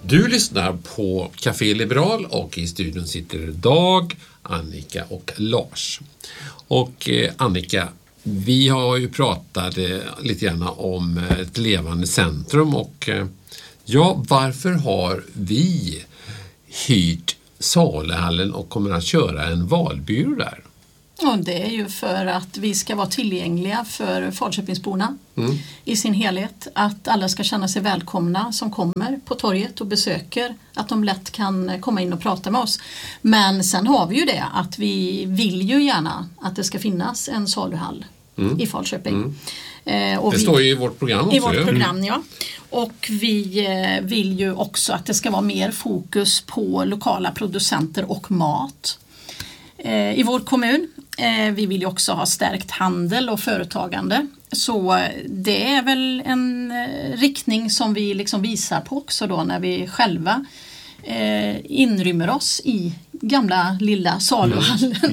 Du lyssnar på Café Liberal och i studion sitter Dag, Annika och Lars. Och Annika, vi har ju pratat lite grann om ett levande centrum och varför har vi hyrt Saluhallen och kommer att köra en valbyrå där? Och det är ju för att vi ska vara tillgängliga för Falköpingsborna i sin helhet. Att alla ska känna sig välkomna som kommer på torget och besöker. Att de lätt kan komma in och prata med oss. Men sen har vi ju det att vi vill ju gärna att det ska finnas en saluhall i Falköping. Och det står ju i vårt program också. I vårt program, ja. Och vi vill ju också att det ska vara mer fokus på lokala producenter och mat i vår kommun. Vi vill ju också ha stärkt handel och företagande. Så det är väl en riktning som vi liksom visar på också då när vi själva inrymmer oss i gamla lilla saluhallen.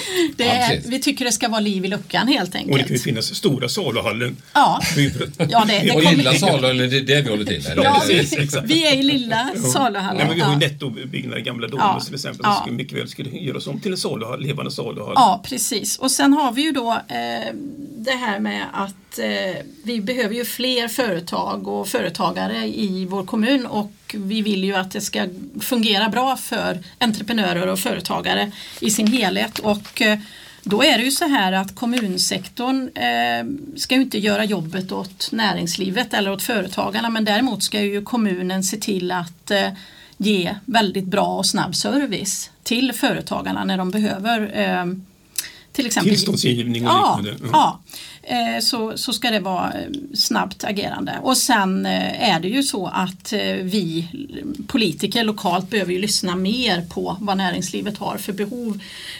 Vi tycker det ska vara liv i luckan helt enkelt. Och det kan ju finnas stora saluhallen. Ja. Och lilla saluhallen, det är det vi håller till. Eller? Ja, vi är i lilla saluhallen. Nej, men vi har ju nettobyggnader i gamla Domus till exempel. Så mycket väl skulle göras om till en saluhall, levande saluhall. Ja, precis. Och sen har vi ju då det här med att vi behöver ju fler företag och företagare i vår kommun och vi vill ju att det ska fungera bra för entreprenörer och företagare i sin helhet och då är det ju så här att kommunsektorn ska ju inte göra jobbet åt näringslivet eller åt företagarna men däremot ska ju kommunen se till att ge väldigt bra och snabb service till företagarna när de behöver till exempel tillståndsgivning och liknande. Ja. Så ska det vara snabbt agerande. Och sen är det ju så att vi politiker lokalt behöver ju lyssna mer på vad näringslivet har för behov.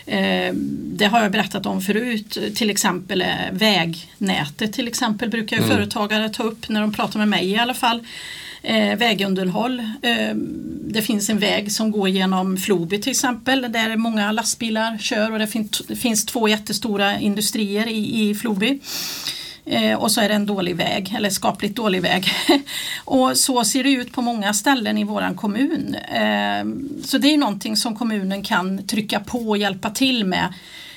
Det har jag berättat om förut. Till exempel vägnätet till exempel brukar ju företagare ta upp när de pratar med mig i alla fall. Vägunderhåll. Det finns en väg som går genom Floby till exempel där många lastbilar kör och det finns 2 jättestora industrier i Floby. Och så är det en dålig väg eller skapligt dålig väg. Och så ser det ut på många ställen i våran kommun. Så det är någonting som kommunen kan trycka på och hjälpa till med.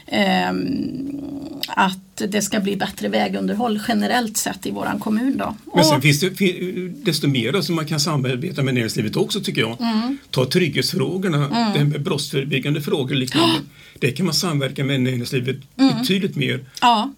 Att det ska bli bättre vägunderhåll generellt sett i våran kommun då. Men sen finns det desto mer som man kan samarbeta med näringslivet också tycker jag. Ta trygghetsfrågorna, det med brottsförebyggande frågor liknande. Det kan man samverka med näringslivet betydligt mer. Ja.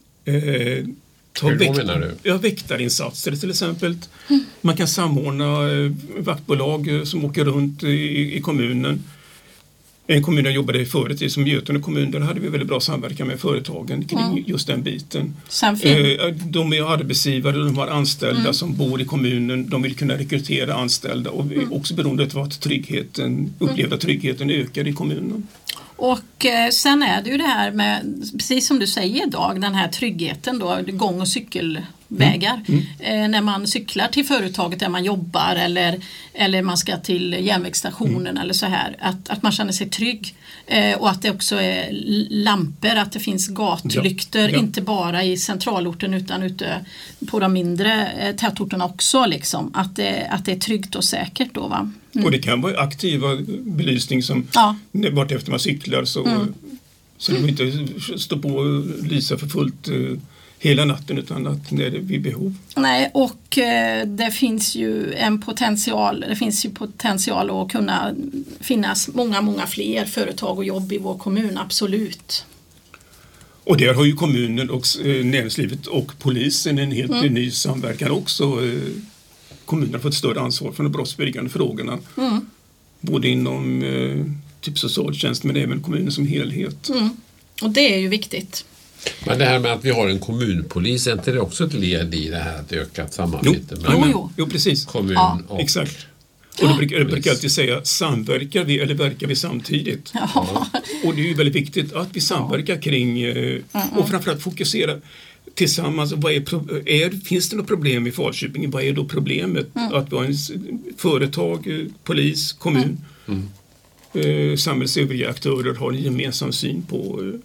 Ta väktarinsatser till exempel. Man kan samordna vaktbolag som åker runt i kommunen. En kommun jag jobbade i förut som Götene kommun, där hade vi väldigt bra samverkan med företagen kring just den biten. De är arbetsgivare, de har anställda som bor i kommunen, de vill kunna rekrytera anställda och vi är också beroende av att upplevda tryggheten ökar i kommunen. Och sen är det ju det här med, precis som du säger Dag, den här tryggheten då, gång- och cykelvägar. När man cyklar till företaget där man jobbar eller man ska till järnvägsstationen eller så här. Att man känner sig trygg. Och att det också är lampor, att det finns gatlyktor, inte bara i centralorten utan ute på de mindre tätorterna också. Liksom. Att det är tryggt och säkert då va. Och det kan vara aktiva belysning som vart efter man cyklar så de inte står på och lyser för fullt hela natten utan att när det är vid behov. Nej, och det finns ju potential att kunna finnas många fler företag och jobb i vår kommun, absolut. Och där har ju kommunen och näringslivet och polisen en helt ny samverkan också. Kommunen har fått större ansvar för de brottsförebyggande frågorna. Både inom typ socialtjänst men även kommunen som helhet. Och det är ju viktigt. Men det här med att vi har en kommunpolis, är inte det också ett led i det här att ökat samarbete Jo, precis. Kommun och exakt. Och då brukar alltid säga, samverkar vi eller verkar vi samtidigt? Och det är ju väldigt viktigt att vi samverkar kring och framförallt fokusera tillsammans. Finns det något problem i Falköping? Vad är då problemet? Att vi har en företag, polis, kommun, samhällsövriga aktörer har en gemensam syn på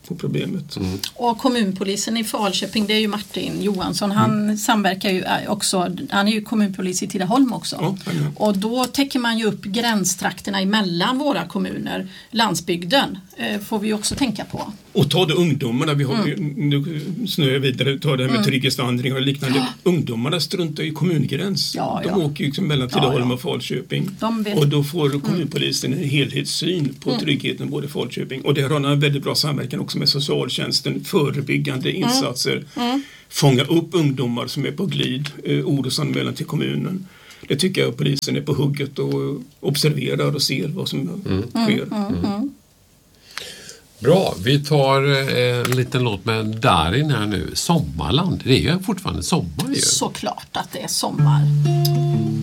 på problemet. Och kommunpolisen i Falköping, det är ju Martin Johansson, han samverkar ju också, han är ju kommunpolis i Tidaholm också. Och då täcker man ju upp gränstrakterna emellan våra kommuner, landsbygden får vi också tänka på. Och ta det ungdomarna, vi har nu snöar jag vidare, ta det här med trygghetsvandring och liknande. Ungdomarna struntar i kommungräns. De åker ju liksom mellan Tidaholm och Falköping. Och då får kommunpolisen en helhetssyn på tryggheten både i Falköping. Och det har en väldigt bra samverkan också med socialtjänsten, förebyggande insatser. Fånga upp ungdomar som är på glid, orosanmälan till kommunen. Det tycker jag polisen är på hugget och observerar och ser vad som sker. Bra, vi tar en liten låt med Darin här nu. Sommarland, det är ju fortfarande sommar ju. Såklart att det är sommar.